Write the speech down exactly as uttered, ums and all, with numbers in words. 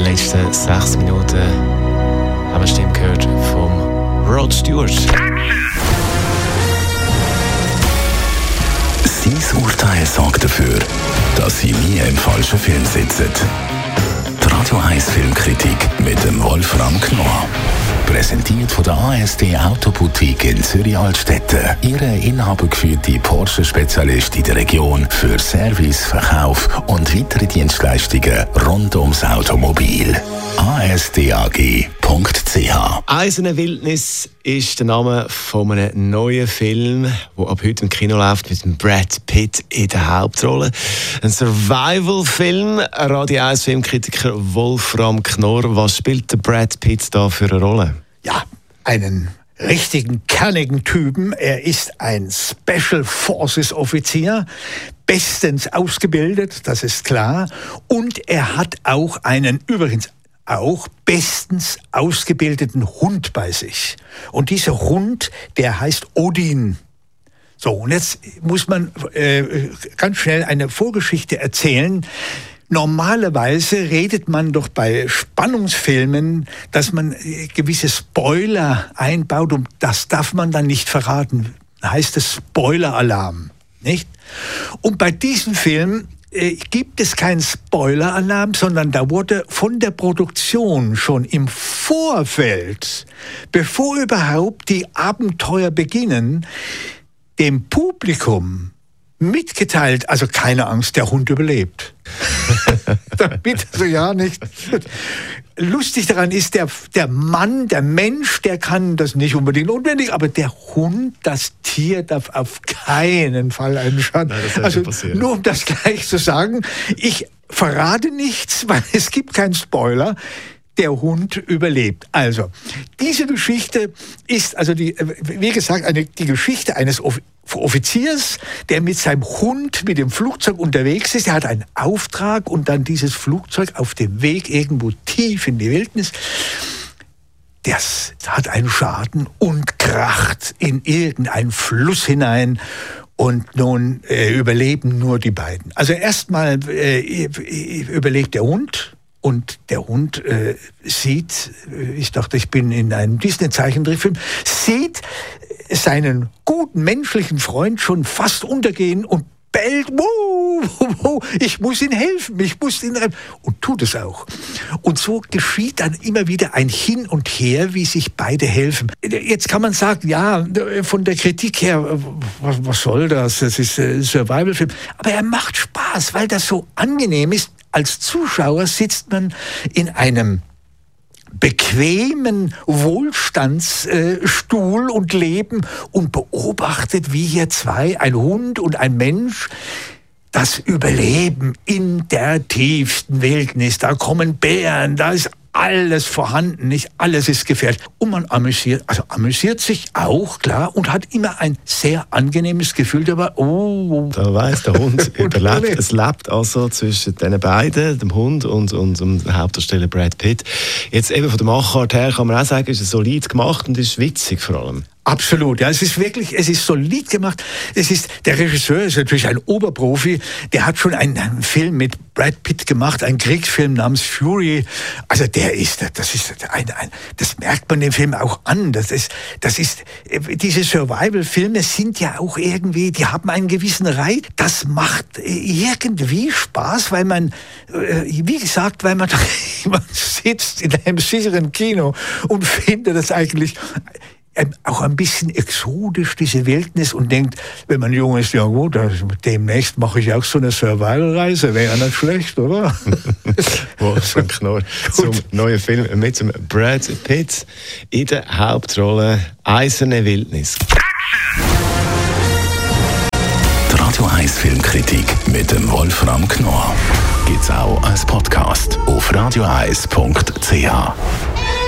letzten sechs Minuten haben wir eine Stimme gehört vom Rod Stewart. Sein Urteil sorgt dafür, dass Sie nie im falschen Film sitzen. Die Radio eins Filmkritik mit dem Wolfram Knorr. Präsentiert von der A S D Autoboutique in Zürich-Altstetten. Ihre inhabergeführte Porsche-Spezialist in der Region für Service, Verkauf und weitere Dienstleistungen rund ums Automobil. a s d a g punkt c h. «Eiserne Wildnis» ist der Name von einem neuen Film, der ab heute im Kino läuft, mit Brad Pitt in der Hauptrolle. Ein Survival-Film. Radio eins Filmkritiker Wolfram Knorr. Was spielt der Brad Pitt da für eine Rolle? Ja, einen richtigen, kernigen Typen. Er ist ein Special Forces Offizier, bestens ausgebildet, das ist klar. Und er hat auch einen, übrigens auch bestens ausgebildeten Hund bei sich. Und dieser Hund, der heißt Odin. So, und jetzt muss man äh, ganz schnell eine Vorgeschichte erzählen. Normalerweise redet man doch bei Spannungsfilmen, dass man gewisse Spoiler einbaut und das darf man dann nicht verraten. Da heißt es Spoiler-Alarm, nicht? Und bei diesem Film äh, gibt es keinen Spoiler-Alarm, sondern da wurde von der Produktion schon im Vorfeld, bevor überhaupt die Abenteuer beginnen, dem Publikum mitgeteilt, also keine Angst, der Hund überlebt. Damit also ja nicht. Lustig daran ist, der, der Mann, der Mensch, der kann das nicht unbedingt notwendig, aber der Hund, das Tier darf auf keinen Fall einen Schaden. Nein, also nur um das gleich zu sagen, ich verrate nichts, weil es gibt keinen Spoiler. Der Hund überlebt. Also, diese Geschichte ist, also die, wie gesagt, eine, die Geschichte eines Offiziers, der mit seinem Hund mit dem Flugzeug unterwegs ist. Er hat einen Auftrag und dann dieses Flugzeug auf dem Weg irgendwo tief in die Wildnis. Das hat einen Schaden und kracht in irgendeinen Fluss hinein. Und nun äh, überleben nur die beiden. Also erstmal äh, überlebt der Hund. Und der Hund äh, sieht, ich dachte, ich bin in einem Disney-Zeichentrickfilm, sieht seinen guten menschlichen Freund schon fast untergehen und bellt, wow, wow, ich muss ihm helfen, ich muss ihn helfen. Und tut es auch. Und so geschieht dann immer wieder ein Hin und Her, wie sich beide helfen. Jetzt kann man sagen, ja, von der Kritik her, was, was soll das? Das ist ein Survival-Film. Aber er macht Spaß, weil das so angenehm ist. Als Zuschauer sitzt man in einem bequemen Wohlstandsstuhl und Leben und beobachtet, wie hier zwei, ein Hund und ein Mensch, das Überleben in der tiefsten Wildnis. Da kommen Bären, da ist alles vorhanden, nicht alles ist gefährlich. Und man amüsiert, also amüsiert sich auch, klar, und hat immer ein sehr angenehmes Gefühl dabei. Oh, da weiss, der Hund überlebt. Es lebt also zwischen den beiden, dem Hund und, und dem Hauptdarsteller Brad Pitt. Jetzt eben von der Machart her kann man auch sagen, ist es solid gemacht und ist witzig vor allem. Absolut, ja, es ist wirklich, es ist solid gemacht. Es ist, der Regisseur ist natürlich ein Oberprofi, der hat schon einen, einen Film mit Brad Pitt gemacht, einen Kriegsfilm namens Fury. Also der ist, das ist ein, ein das merkt man dem Film auch an. Das ist, das ist, diese Survival-Filme sind ja auch irgendwie, die haben einen gewissen Reiz. Das macht irgendwie Spaß, weil man, wie gesagt, weil man, man sitzt in einem sicheren Kino und findet das eigentlich auch ein bisschen exotisch, diese Wildnis, und denkt, wenn man jung ist, ja gut, also demnächst mache ich auch so eine Survival-Reise, wäre ja nicht schlecht, oder? Wolfram Knorr zum neuen Film mit dem Brad Pitt in der Hauptrolle «Eiserne Wildnis». Die Radio eins Filmkritik mit dem Wolfram Knorr gibt's auch als Podcast auf radio eins punkt c h.